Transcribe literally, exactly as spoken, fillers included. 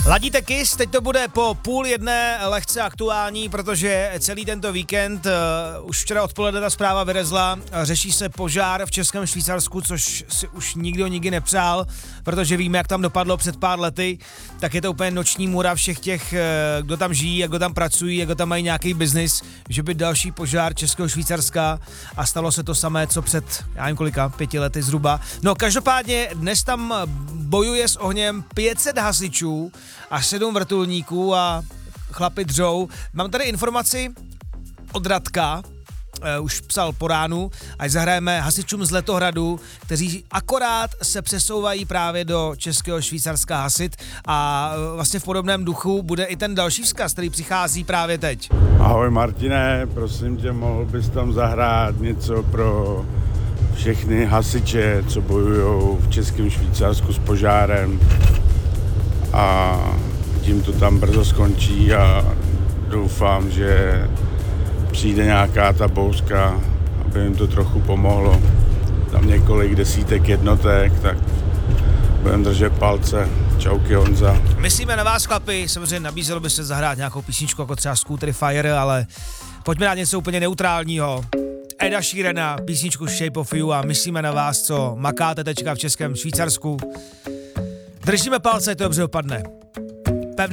Ladíte Kiss, teď to bude po půl jedné lehce aktuální, protože celý tento víkend, uh, už včera odpoledne ta zpráva vyrezla, řeší se požár v Českém Švýcarsku, což si už nikdo nikdy nepřál, protože víme, jak tam dopadlo před pár lety, tak je to úplně noční můra všech těch, uh, kdo tam žijí, jak kdo tam pracují, jak kdo tam mají nějaký biznis, že by další požár Českého Švýcarska a stalo se to samé, co před, já nevím kolika, pěti lety zhruba. No každopádně dnes tam bojuje s ohněm pět set hasičů a sedm vrtulníků a chlapi dřou. Mám tady informaci od Radka, uh, už psal po ránu, až zahrajeme hasičům z Letohradu, kteří akorát se přesouvají právě do Českého Švýcarska hasit a uh, vlastně v podobném duchu bude i ten další vzkaz, který přichází právě teď. Ahoj Martine, prosím tě, mohl bys tam zahrát něco pro všechny hasiče, co bojují v Českém Švýcarsku s požárem, a tím to tam brzo skončí a doufám, že přijde nějaká ta bouřka, aby jim to trochu pomohlo. Tam několik desítek jednotek, tak budeme držet palce. Čauky Honza. Myslíme na vás, chlapi, samozřejmě nabízelo by se zahrát nějakou písničku jako třeba Scooter Fire, ale pojďme dát něco úplně neutrálního. Eda Sheerana, písničku Shape of You a myslíme na vás, co makáte teďka v Českém Švýcarsku. Držíme palce, to dobře dopadne.